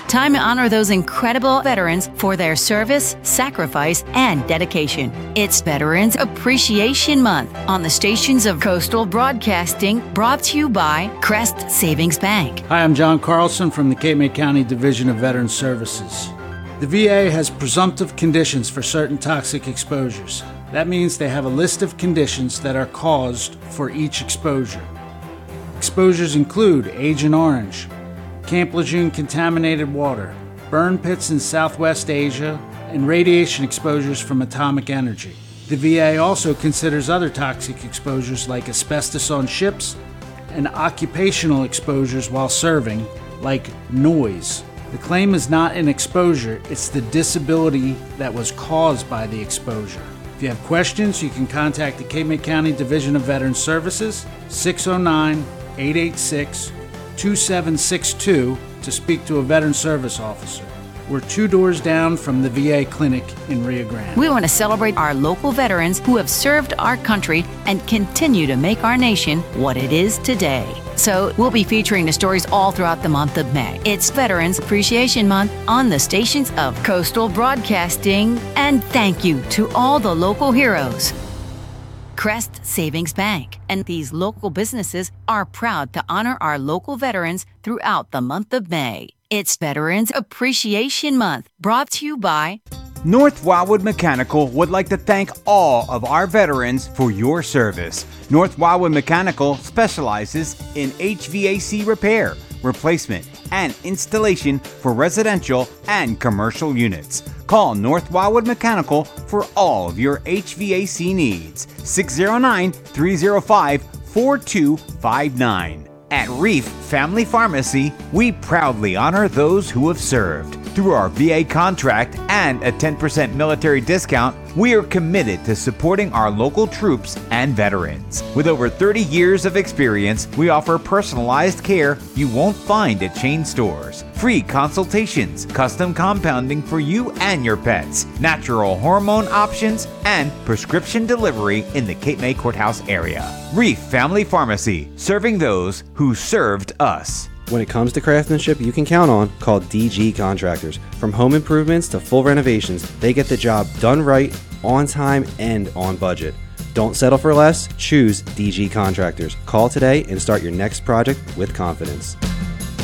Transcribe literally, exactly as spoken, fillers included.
Time to honor those incredible veterans for their service, sacrifice, and dedication. It's Veterans Appreciation Month on the stations of Coastal Broadcasting, brought to you by Crest Savings Bank. Hi, I'm John Carlson from the Cape May County Division of Veterans Services. The V A has presumptive conditions for certain toxic exposures. That means they have a list of conditions that are caused for each exposure. Exposures include Agent Orange, Camp Lejeune contaminated water, burn pits in Southwest Asia, and radiation exposures from atomic energy. The V A also considers other toxic exposures like asbestos on ships and occupational exposures while serving, like noise. The claim is not an exposure, it's the disability that was caused by the exposure. If you have questions, you can contact the Cape May County Division of Veterans Services, six oh nine, eight eight six, two seven six two to speak to a veteran service officer. We're two doors down from the V A clinic in Rio Grande. We want to celebrate our local veterans who have served our country and continue to make our nation what it is today. So we'll be featuring the stories all throughout the month of May. It's Veterans Appreciation Month on the stations of Coastal Broadcasting, and thank you to all the local heroes. Crest Savings Bank and these local businesses are proud to honor our local veterans throughout the month of May. It's Veterans Appreciation Month, brought to you by North Wildwood Mechanical would like to thank all of our veterans for your service. North Wildwood Mechanical specializes in H V A C repair, replacement, and installation for residential and commercial units. Call North Wildwood Mechanical for all of your H V A C needs. six oh nine, three oh five, four two five nine. At Reef Family Pharmacy, we proudly honor those who have served. Through our V A contract and a ten percent military discount, we are committed to supporting our local troops and veterans. With over thirty years of experience, we offer personalized care you won't find at chain stores. Free consultations, custom compounding for you and your pets, natural hormone options, and prescription delivery in the Cape May Courthouse area. Reef Family Pharmacy, serving those who served us. When it comes to craftsmanship you can count on, call D G Contractors. From home improvements to full renovations, they get the job done right, on time, and on budget. Don't settle for less, choose D G Contractors. Call today and start your next project with confidence.